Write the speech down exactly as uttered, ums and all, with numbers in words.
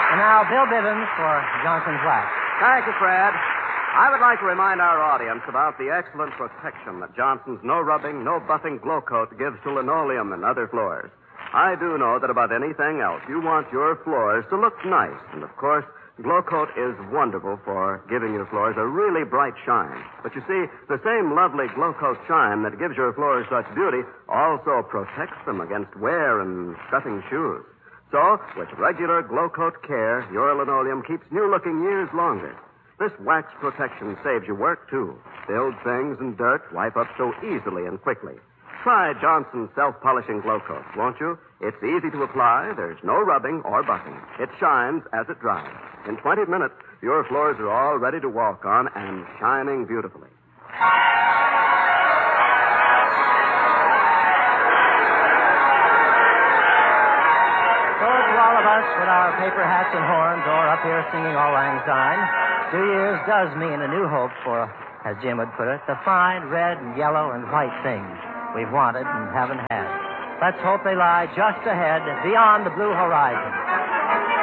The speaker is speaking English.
And now, Bill Bivens for Johnson's Wax. Thank you, Fred. I would like to remind our audience about the excellent protection that Johnson's no-rubbing, no-buffing glow coat gives to linoleum and other floors. I do know that about anything else, you want your floors to look nice. And, of course, Glow Coat is wonderful for giving your floors a really bright shine. But you see, the same lovely Glow Coat shine that gives your floors such beauty also protects them against wear and scuffing shoes. So, with regular Glow Coat care, your linoleum keeps new-looking years longer. This wax protection saves you work, too. Spilled things and dirt wipe up so easily and quickly. Try Johnson's self-polishing Glow Coat, won't you? It's easy to apply. There's no rubbing or buffing. It shines as it dries. In twenty minutes, your floors are all ready to walk on and shining beautifully. So to all of us with our paper hats and horns or up here singing Auld Lang Syne, New Year's does mean a new hope for, as Jim would put it, the fine red and yellow and white things we've wanted and haven't had. Let's hope they lie just ahead, beyond the blue horizon.